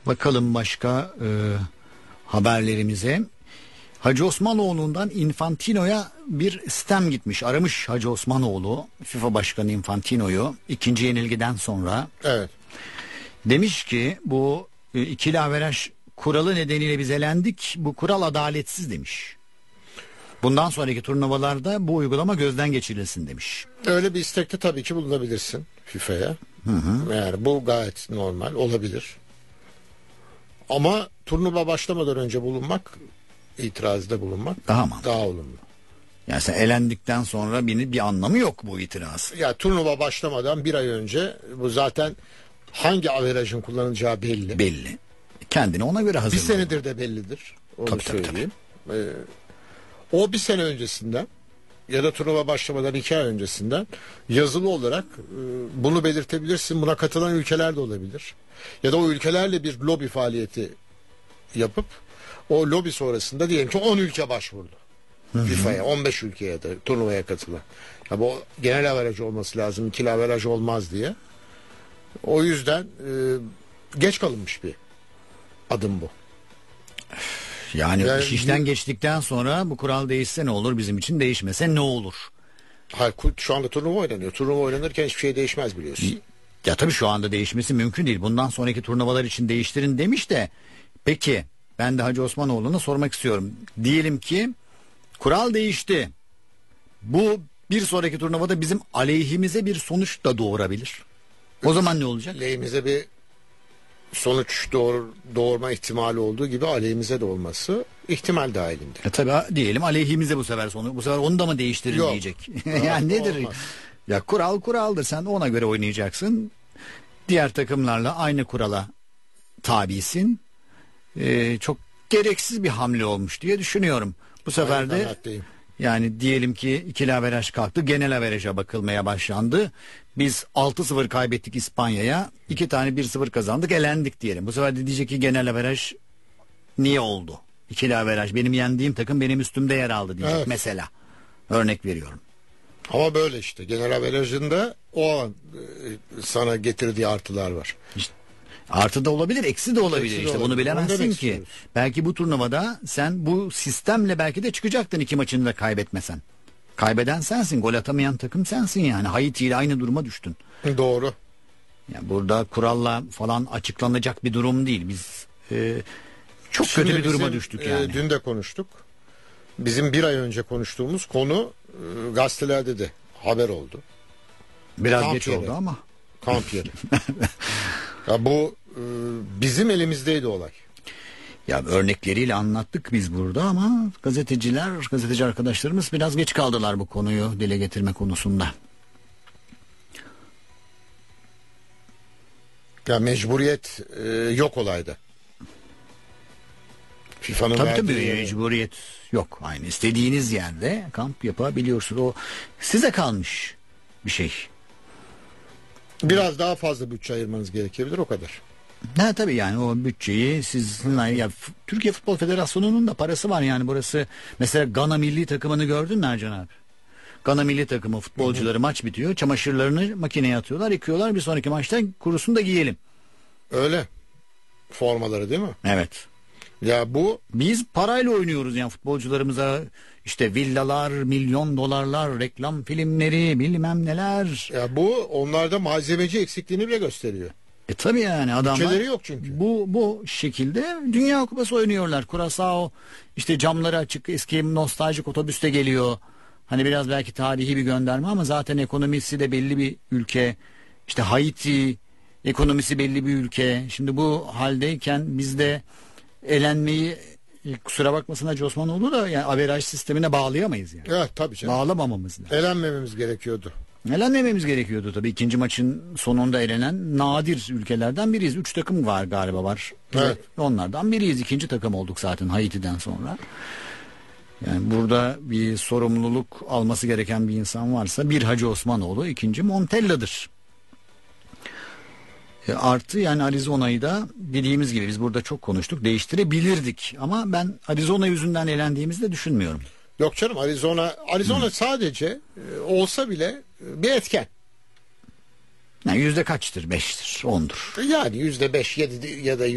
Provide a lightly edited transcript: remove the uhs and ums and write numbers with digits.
Bakalım başka haberlerimize. Hacı Osmanoğlu'ndan Infantino'ya bir sitem gitmiş. Aramış Hacı Osmanoğlu FIFA Başkanı Infantino'yu ikinci yenilgiden sonra. Evet. Demiş ki bu ikili averaj kuralı nedeniyle biz elendik. Bu kural adaletsiz demiş. Bundan sonraki turnuvalarda bu uygulama gözden geçirilsin demiş. Öyle bir istekte tabii ki bulunabilirsin FIFA'ya. Yani bu gayet normal olabilir. Ama turnuva başlamadan önce bulunmak, itirazda bulunmak daha olumlu. Yani sen elendikten sonra bir anlamı yok bu itiraz. Ya turnuva başlamadan bir ay önce bu zaten hangi averajın kullanılacağı belli. Belli. Kendini ona göre hazırlıyor. Bir senedir de bellidir. Onu söyleyeyim. O bir sene öncesinden ya da turnuva başlamadan 2 ay öncesinden yazılı olarak bunu belirtebilirsin. Buna katılan ülkeler de olabilir. Ya da o ülkelerle bir lobi faaliyeti yapıp o lobi sonrasında diyelim ki 10 ülke başvurdu. FIFA'ya 15 ülkeye de turnuvaya katılan. Ya bu genel averaj olması lazım. İkili averaj olmaz diye. O yüzden geç kalınmış bir adım bu. Yani iş işten geçtikten sonra bu kural değişse ne olur, bizim için değişmese ne olur? Hayır, şu anda turnuva oynanıyor. Turnuva oynanırken hiçbir şey değişmez biliyorsun. Ya tabii şu anda değişmesi mümkün değil. Bundan sonraki turnuvalar için değiştirin demiş de. Peki ben de Hacı Osmanoğlu'na sormak istiyorum. Diyelim ki kural değişti. Bu bir sonraki turnuvada bizim aleyhimize bir sonuç da doğurabilir. O zaman ne olacak? Aleyhimize bir sonuç doğurma ihtimali olduğu gibi aleyhimize de olması ihtimal dahilinde. Tabii diyelim aleyhimize bu sefer onu da mı değiştirin diyecek. Yani nedir? Olmaz. Ya kural kuraldır, sen ona göre oynayacaksın. Diğer takımlarla aynı kurala tabisin. Çok gereksiz bir hamle olmuş diye düşünüyorum. Bu sefer de yani diyelim ki ikili averaj kalktı, genel averaja bakılmaya başlandı. Biz 6-0 kaybettik İspanya'ya, 2 tane 1-0 kazandık, elendik diyelim. Bu sefer de diyecek ki genel averaj niye oldu? İkili averaj, benim yendiğim takım benim üstümde yer aldı diyecek mesela. Örnek veriyorum. Ama böyle işte genel averajında o an sana getirdiği artılar var. İşte, artı da olabilir, eksi de olabilir. İşte bunu bilemezsin ki. Belki bu turnuvada sen bu sistemle belki de çıkacaktın 2 maçını da kaybetmesen. Kaybeden sensin, gol atamayan takım sensin yani. Haiti ile aynı duruma düştün. Doğru. Yani burada kuralla falan açıklanacak bir durum değil. Biz çok kötü bir duruma düştük yani. Dün de konuştuk. Bizim bir ay önce konuştuğumuz konu gazetelerde de haber oldu. Biraz kamp geç yeri. oldu ama. Kamp yeri. Ya bu bizim elimizdeydi olay. Ya örnekleriyle anlattık biz burada ama gazeteci arkadaşlarımız biraz geç kaldılar bu konuyu dile getirme konusunda. Ya mecburiyet yok olayda. FIFA'nın tabii mecburiyet yok. Aynı istediğiniz yerde kamp yapabiliyorsunuz. O size kalmış bir şey. Biraz daha fazla bütçe ayırmanız gerekebilir, o kadar. Ha tabii yani o bütçeyi Türkiye Futbol Federasyonu'nun da parası var yani burası. Mesela Gana milli takımını gördün mü Ercan abi? Gana milli takımı futbolcuları maç bitiyor. Çamaşırlarını makineye atıyorlar, yıkıyorlar. Bir sonraki maçta kurusunu da giyelim. Öyle. Formaları değil mi? Evet. Ya biz parayla oynuyoruz yani futbolcularımıza işte villalar, milyon dolarlar, reklam filmleri, bilmem neler. Ya bu onlarda malzemeci eksikliğini bile gösteriyor. Tabii yani adamlar bütçeleri yok çünkü. Bu şekilde Dünya Kupası oynuyorlar. Curaçao işte camları açık, eski nostaljik otobüste geliyor. Hani biraz belki tarihi bir gönderme ama zaten ekonomisi de belli bir ülke. İşte Haiti ekonomisi belli bir ülke. Şimdi bu haldeyken biz de elenmeyi, kusura bakmasın Hacı Osmanoğlu da yani averaj sistemine bağlayamayız yani. Evet tabii canım. Bağlamamamız lazım. Elenmememiz gerekiyordu. Elenmememiz gerekiyordu tabii. İkinci maçın sonunda elenen nadir ülkelerden biriyiz. 3 takım var galiba var. Evet. Onlardan biriyiz. İkinci takım olduk zaten Haiti'den sonra. Yani burada bir sorumluluk alması gereken bir insan varsa bir Hacı Osmanoğlu, ikinci Montella'dır. Artı yani Arizona'yı da dediğimiz gibi biz burada çok konuştuk, değiştirebilirdik ama ben Arizona yüzünden elendiğimizi de düşünmüyorum. Yok canım, Arizona sadece olsa bile bir etken. Yani yüzde kaçtır? 5'tir, 10'dur. Yani %5, 7 ya da